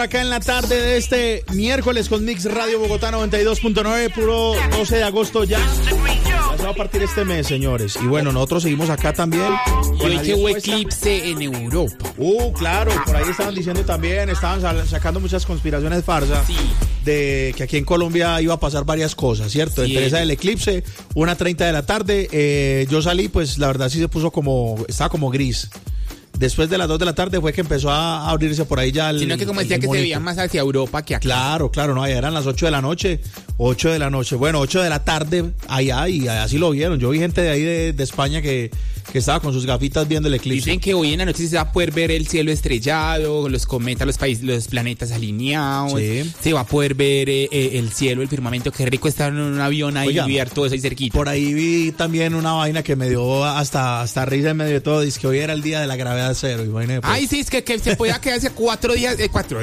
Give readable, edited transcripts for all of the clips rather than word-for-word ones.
Acá en la tarde de este miércoles con Mix Radio Bogotá 92.9, puro 12 de agosto ya. Ya se va a partir este mes, señores. Y bueno, nosotros seguimos acá también. Y hoy que hubo eclipse en Europa. Claro, por ahí estaban diciendo también, estaban sacando muchas conspiraciones farsas. Sí. De que aquí en Colombia iba a pasar varias cosas, ¿cierto? Sí, entre esa del eclipse, 1:30 de la tarde, yo salí, pues la verdad sí se puso estaba como gris. Después de las 2 de la tarde fue que empezó a abrirse por ahí ya el... Sino que como decía que se veía más hacia Europa que acá. Claro, no, allá eran las 8 de la noche, bueno, 8 de la tarde allá, y así lo vieron. Yo vi gente de ahí de España que estaba con sus gafitas viendo el eclipse. Dicen que hoy en la noche se va a poder ver el cielo estrellado, los cometas, los planetas alineados. Sí. Se va a poder ver el cielo, el firmamento. Qué rico estar en un avión ahí y ver todo eso ahí cerquita. Por ahí vi también una vaina que me dio hasta risa en medio de todo. Dice que hoy era el día de la gravedad cero. Imagínate, pues. Ay, sí, es que se podía quedarse 4 días.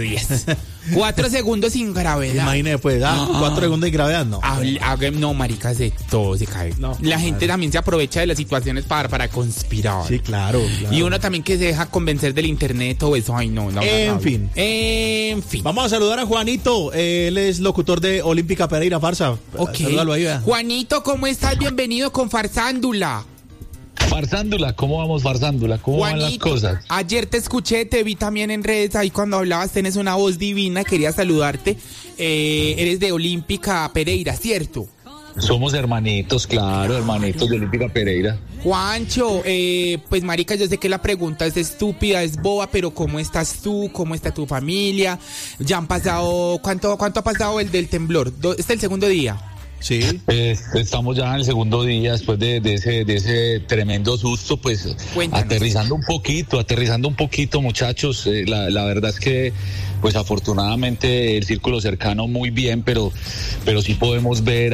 4 segundos sin gravedad. Imagínate, pues, 4 segundos sin gravedad, no. No, maricas, de todo se cae. No, la gente también se aprovecha de las situaciones para conspirar. Sí, claro. Y uno también que se deja convencer del internet o eso. Ay, no. En fin. Vamos a saludar a Juanito. Él es locutor de Olímpica Pereira, Farsa. Ok. Salúdalo ahí, vea. Juanito, ¿cómo estás? Bienvenido con Farsándula. Farsándula, ¿cómo vamos, Farsándula? ¿Cómo Juanito, van las cosas? Ayer te escuché, te vi también en redes, ahí cuando hablabas tenés una voz divina, quería saludarte. Eres de Olímpica Pereira, ¿cierto? Somos hermanitos, claro, hermanitos de Olímpica Pereira. Juancho, pues marica, yo sé que la pregunta es estúpida, es boba, pero ¿cómo estás tú? ¿Cómo está tu familia? Ya han pasado, ¿cuánto ha pasado el del temblor? ¿Este es el segundo día? Sí. Estamos ya en el segundo día después de ese tremendo susto, pues. Cuéntanos. aterrizando un poquito, muchachos. La verdad es que, pues afortunadamente el círculo cercano muy bien, pero sí podemos ver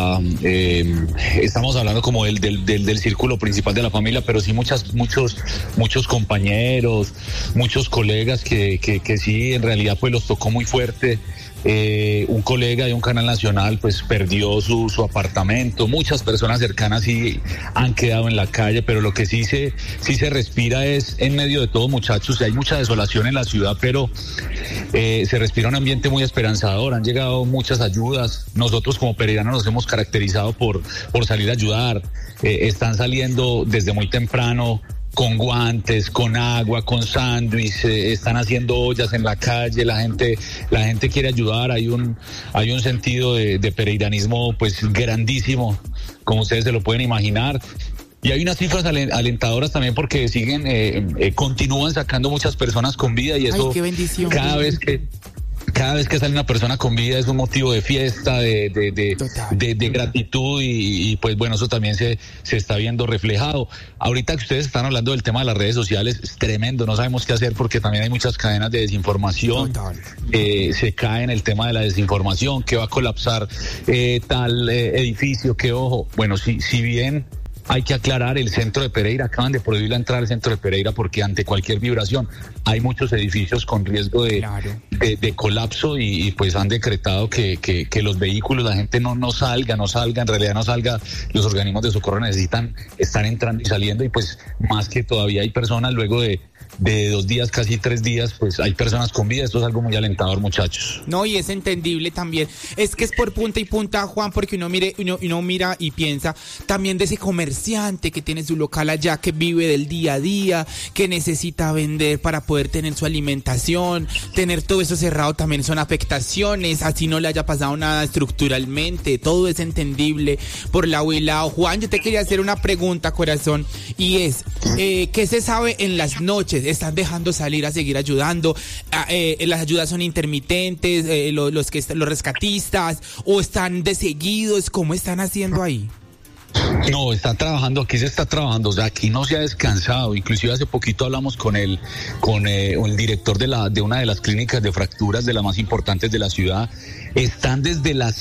estamos hablando como del círculo principal de la familia, pero sí muchos compañeros, muchos colegas que sí en realidad pues los tocó muy fuerte. Un colega de un canal nacional pues perdió su apartamento, muchas personas cercanas sí han quedado en la calle, pero lo que sí se respira es en medio de todo, muchachos, hay mucha desolación en la ciudad, pero se respira un ambiente muy esperanzador, han llegado muchas ayudas, nosotros como pereiranos nos hemos caracterizado por salir a ayudar, están saliendo desde muy temprano con guantes, con agua, con sándwich, están haciendo ollas en la calle, la gente quiere ayudar, hay un sentido de pereiranismo pues grandísimo, como ustedes se lo pueden imaginar. Y hay unas cifras alentadoras también porque continúan sacando muchas personas con vida y eso. Ay, qué bendición. Cada vez que sale una persona con vida es un motivo de fiesta, de gratitud y pues bueno, eso también se está viendo reflejado. Ahorita que ustedes están hablando del tema de las redes sociales, es tremendo, no sabemos qué hacer porque también hay muchas cadenas de desinformación. Se cae en el tema de la desinformación, que va a colapsar tal edificio, que ojo, bueno, si bien hay que aclarar, el centro de Pereira, acaban de prohibir la entrada al centro de Pereira porque ante cualquier vibración hay muchos edificios con riesgo de colapso y pues han decretado que los vehículos, la gente no salga, en realidad no salga, los organismos de socorro necesitan estar entrando y saliendo y pues más que todavía hay personas luego de 2 días, casi 3 días, pues hay personas con vida. Esto es algo muy alentador, muchachos. No, y es entendible también. Es que es por punta y punta, Juan, porque uno mira y piensa también de ese comerciante que tiene su local allá, que vive del día a día, que necesita vender para poder tener su alimentación. Tener todo eso cerrado también son afectaciones, así no le haya pasado nada estructuralmente. Todo es entendible por lado y lado. Juan, yo te quería hacer una pregunta, corazón, y es, ¿qué se sabe en las noches? ¿Están dejando salir a seguir ayudando? ¿Las ayudas son intermitentes? ¿Los rescatistas? ¿O están de seguidos? ¿Cómo están haciendo ahí? No, aquí se está trabajando, o sea, aquí no se ha descansado. Inclusive hace poquito hablamos con el director de una de las clínicas de fracturas de las más importantes de la ciudad. Están desde las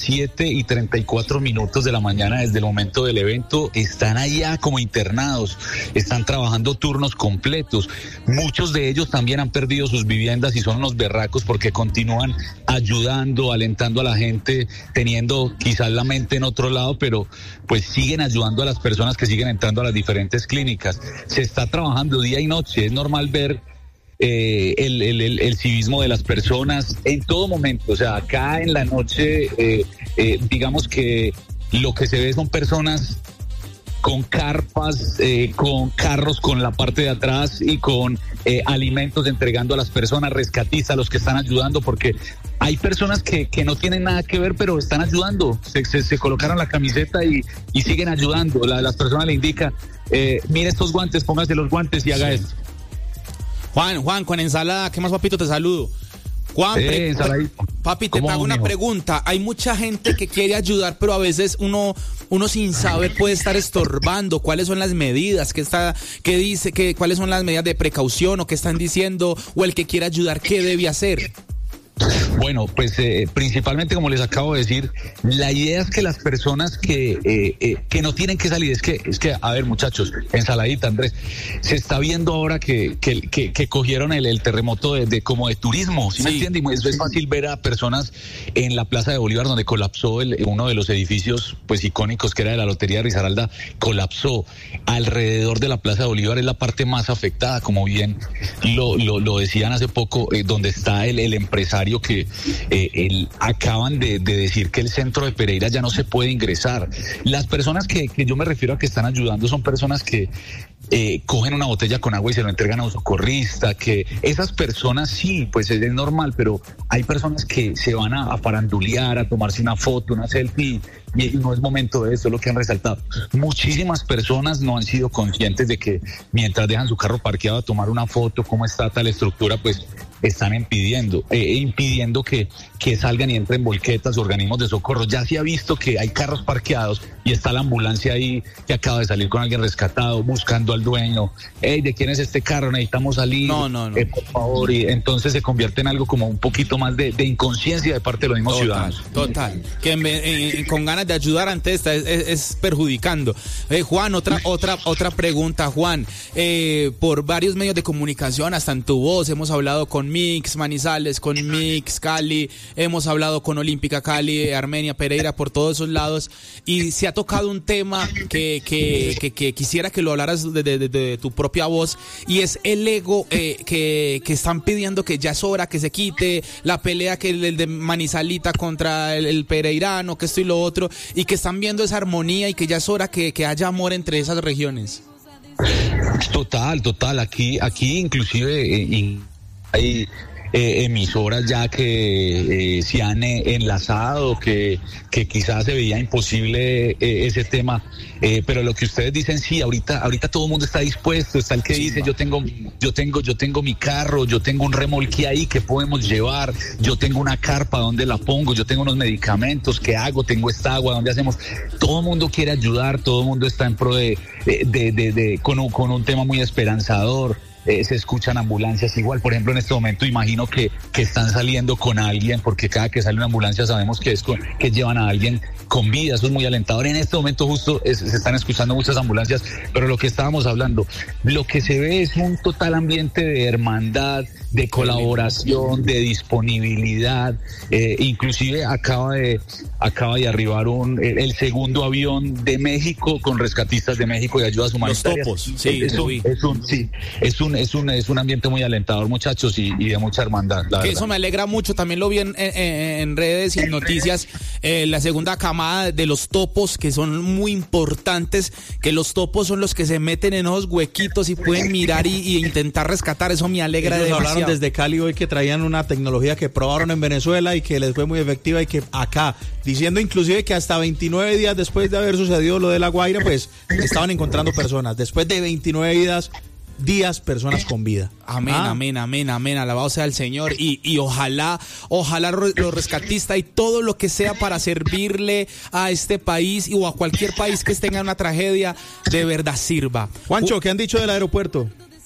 7:34 de la mañana, desde el momento del evento, están allá como internados, están trabajando turnos completos. Muchos de ellos también han perdido sus viviendas y son unos berracos porque continúan ayudando, alentando a la gente, teniendo quizás la mente en otro lado, pero pues siguen ayudando a las personas que siguen entrando a las diferentes clínicas. Se está trabajando día y noche, es normal ver el civismo de las personas en todo momento. O sea, acá en la noche, digamos que lo que se ve son personas con carpas, con carros con la parte de atrás y con alimentos entregando a las personas, rescatistas, los que están ayudando, porque hay personas que no tienen nada que ver, pero están ayudando, se colocaron la camiseta y siguen ayudando. Las personas le indican, mire estos guantes, póngase los guantes y haga esto. Juan, con ensalada, ¿qué más, papito? Te saludo. Juan, papi, te hago una pregunta. Hay mucha gente que quiere ayudar, pero a veces uno sin saber puede estar estorbando. ¿Cuáles son las medidas? ¿Cuáles son las medidas de precaución o qué están diciendo? O el que quiere ayudar, ¿qué debe hacer? Bueno, pues principalmente, como les acabo de decir, la idea es que las personas que no tienen que salir, es que, a ver, muchachos, ensaladita, Andrés, se está viendo ahora que cogieron el terremoto de turismo, ¿sí me entienden? Es fácil ver a personas en la Plaza de Bolívar, donde colapsó uno de los edificios pues icónicos, que era de la Lotería de Risaralda, colapsó. Alrededor de la Plaza de Bolívar es la parte más afectada, como bien lo decían hace poco, donde está el empresario que acaban de decir que el centro de Pereira ya no se puede ingresar. Las personas que yo me refiero a que están ayudando son personas que cogen una botella con agua y se lo entregan a un socorrista, que esas personas sí, pues es normal, pero hay personas que se van a farandulear, a tomarse una foto, una selfie, y no es momento de eso, es lo que han resaltado. Muchísimas personas no han sido conscientes de que mientras dejan su carro parqueado a tomar una foto, cómo está tal estructura, pues están impidiendo que salgan y entren volquetas, organismos de socorro. Ya se ha visto que hay carros parqueados y está la ambulancia ahí que acaba de salir con alguien rescatado, buscando al dueño. ¿De quién es este carro? Necesitamos salir. No. Por favor. Y entonces se convierte en algo como un poquito más de inconsciencia de parte de los mismos ciudadanos. Total. Que con ganas de ayudar ante esta es perjudicando. Juan, otra pregunta, Juan. Por varios medios de comunicación, hasta en Tu Voz, hemos hablado con Mix Manizales, con Mix Cali, hemos hablado con Olímpica Cali, Armenia, Pereira, por todos esos lados, y se ha tocado un tema que quisiera que lo hablaras de tu propia voz, y es el ego que están pidiendo que ya es hora que se quite, la pelea que el de Manizalita contra el pereirano, que esto y lo otro, y que están viendo esa armonía y que ya es hora que haya amor entre esas regiones. Total, aquí inclusive hay emisoras ya que se han enlazado, que quizás se veía imposible ese tema, pero lo que ustedes dicen, sí, ahorita todo el mundo está dispuesto. Está el que dice, yo tengo mi carro, yo tengo un remolque ahí que podemos llevar, yo tengo una carpa, ¿dónde la pongo? Yo tengo unos medicamentos, ¿qué hago? Tengo esta agua, ¿dónde hacemos? Todo el mundo quiere ayudar, todo el mundo está en pro con un tema muy esperanzador. Se escuchan ambulancias igual, por ejemplo, en este momento imagino que están saliendo con alguien, porque cada que sale una ambulancia sabemos que llevan a alguien con vida. Eso es muy alentador. En este momento justo se están escuchando muchas ambulancias, pero lo que estábamos hablando, lo que se ve es un total ambiente de hermandad, de colaboración, de disponibilidad. Inclusive acaba de arribar el segundo avión de México con rescatistas de México y ayudas humanitarias. Los topos, sí, es un ambiente muy alentador, muchachos, y de mucha hermandad. Que eso me alegra mucho. También lo vi en redes y en noticias, la segunda camada de los topos, que son muy importantes, que los topos son los que se meten en esos huequitos y pueden mirar y intentar rescatar. Eso me alegra demasiado. Hablaron desde Cali hoy que traían una tecnología que probaron en Venezuela y que les fue muy efectiva, y que acá, diciendo inclusive que hasta 29 días después de haber sucedido lo de La Guaira, pues estaban encontrando personas. Después de 29 días, personas con vida. Amén, alabado sea el Señor, y ojalá los rescatistas y todo lo que sea para servirle a este país o a cualquier país que tenga una tragedia, de verdad sirva. Juancho, ¿qué han dicho del aeropuerto?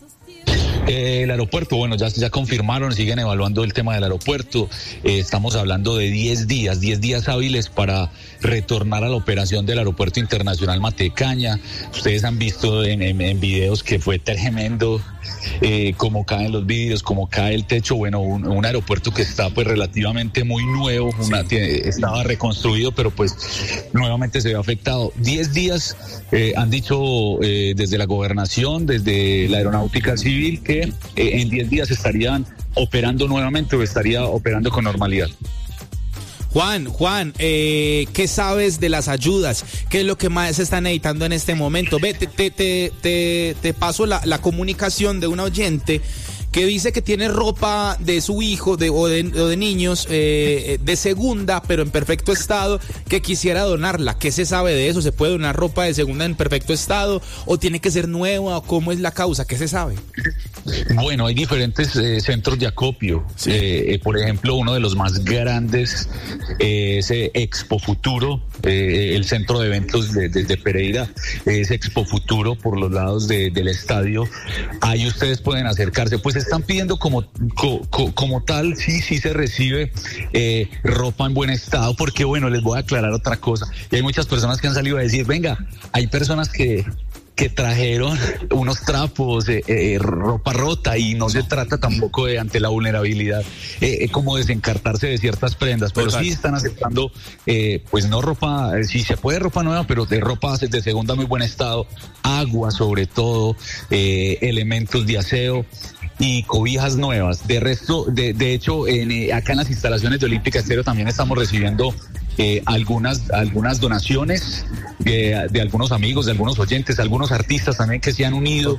El aeropuerto, bueno, ya confirmaron, siguen evaluando el tema del aeropuerto. Estamos hablando de 10 días hábiles para retornar a la operación del Aeropuerto Internacional Matecaña. Ustedes han visto en videos que fue tremendo, cómo caen los vidrios, cómo cae el techo. Bueno, un aeropuerto que está pues relativamente muy nuevo, estaba reconstruido, pero pues nuevamente se ve afectado. 10 días han dicho desde la gobernación, desde la aeronáutica civil, que que en 10 días estarían operando nuevamente o estaría operando con normalidad. Juan, ¿qué sabes de las ayudas? ¿Qué es lo que más se está necesitando en este momento? Ve, te paso la comunicación de un oyente que dice que tiene ropa de su hijo o de niños de segunda, pero en perfecto estado, que quisiera donarla. ¿Qué se sabe de eso? ¿Se puede donar ropa de segunda en perfecto estado o tiene que ser nueva? ¿Cómo es la causa? ¿Qué se sabe? Bueno, hay diferentes centros de acopio. Sí. Por ejemplo, uno de los más grandes es Expo Futuro, el centro de eventos de Pereira, es Expo Futuro por los lados del estadio. Ahí ustedes pueden acercarse. Pues están pidiendo como tal, sí se recibe ropa en buen estado, porque bueno, les voy a aclarar otra cosa. Y hay muchas personas que han salido a decir, venga, hay personas que trajeron unos trapos, ropa rota, y no se trata tampoco de, ante la vulnerabilidad, como desencartarse de ciertas prendas, pero sí están aceptando, pues no ropa, sí se puede ropa nueva, pero de ropa de segunda muy buen estado, agua sobre todo, elementos de aseo y cobijas nuevas. De resto, de hecho, acá en las instalaciones de Olímpica Estéreo también estamos recibiendo algunas donaciones de algunos amigos, de algunos oyentes, algunos artistas también que se han unido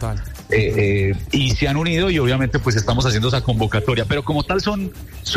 y obviamente pues estamos haciendo esa convocatoria, pero como tal son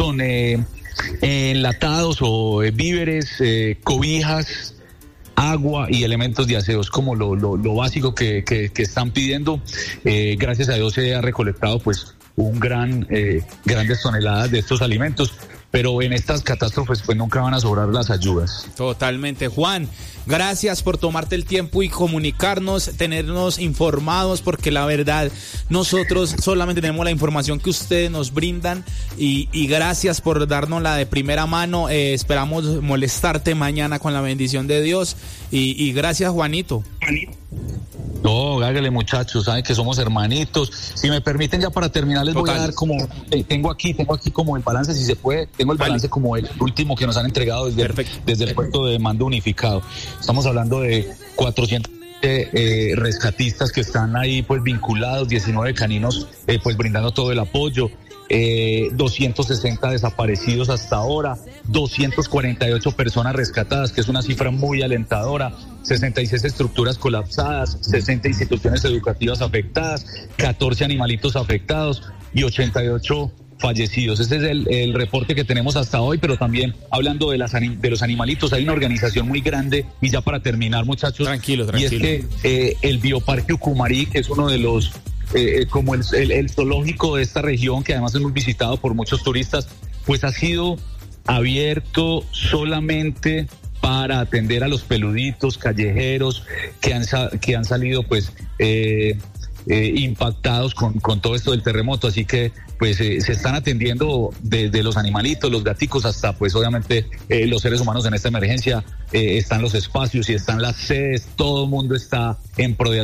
enlatados o víveres, cobijas, agua y elementos de aseo, es como lo básico que están pidiendo. Gracias a Dios se ha recolectado pues grandes toneladas de estos alimentos, pero en estas catástrofes pues nunca van a sobrar las ayudas. Totalmente. Juan, gracias por tomarte el tiempo y comunicarnos, tenernos informados, porque la verdad nosotros solamente tenemos la información que ustedes nos brindan y gracias por dárnosla de primera mano. Esperamos molestarte mañana con la bendición de Dios y gracias, Juanito. No, hágale, muchachos, saben que somos hermanitos. Si me permiten, ya para terminar les voy a dar como tengo aquí como el balance, si se puede, tengo el balance como el último que nos han entregado desde el puerto de mando unificado. Estamos hablando de 400 rescatistas que están ahí pues vinculados, 19 caninos pues brindando todo el apoyo. 260 desaparecidos hasta ahora, 248 personas rescatadas, que es una cifra muy alentadora, 66 estructuras colapsadas, 60 instituciones educativas afectadas, 14 animalitos afectados y 88 fallecidos. Ese es el reporte que tenemos hasta hoy, pero también hablando de los animalitos, hay una organización muy grande, y ya para terminar, muchachos, tranquilo. Y es que el Bioparque Ucumarí, que es uno de los como el zoológico de esta región, que además es muy visitado por muchos turistas, pues ha sido abierto solamente para atender a los peluditos callejeros que han salido pues impactados con todo esto del terremoto. Así que pues se están atendiendo desde los animalitos, los gaticos, hasta pues obviamente los seres humanos en esta emergencia. Están los espacios y están las sedes, todo el mundo está en pro de